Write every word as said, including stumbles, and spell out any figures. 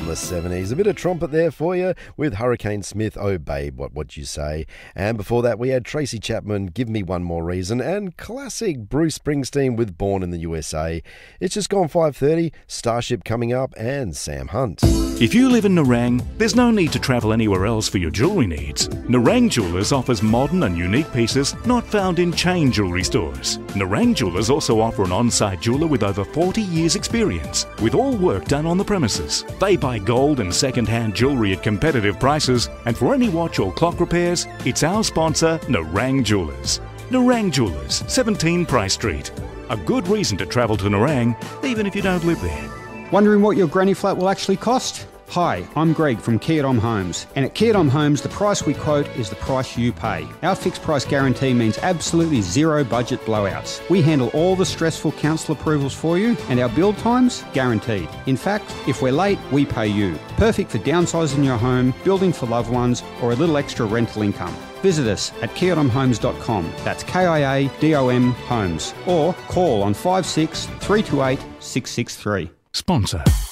the seventies. A bit of trumpet there for you with Hurricane Smith, Oh Babe, What Would You Say? And before that we had Tracy Chapman, Give Me One More Reason, and classic Bruce Springsteen with Born in the U S A. It's just gone five thirty, Starship coming up, and Sam Hunt. If you live in Nerang, there's no need to travel anywhere else for your jewellery needs. Nerang Jewellers offers modern and unique pieces not found in chain jewellery stores. Nerang Jewellers also offer an on-site jeweller with over forty years experience, with all work done on the premises. They buy gold and second-hand jewellery at competitive prices, and for any watch or clock repairs, it's our sponsor, Nerang Jewellers. Nerang Jewellers, seventeen Price Street. A good reason to travel to Nerang, even if you don't live there. Wondering what your granny flat will actually cost? Hi, I'm Greg from Kia Dom Homes, and at Kia Dom Homes the price we quote is the price you pay. Our fixed price guarantee means absolutely zero budget blowouts. We handle all the stressful council approvals for you, and our build times guaranteed. In fact, if we're late, we pay you. Perfect for downsizing your home, building for loved ones, or a little extra rental income. Visit us at kia dom homes dot com, that's K I A D O M Homes, or call on five six three two eight six six three. Sponsor.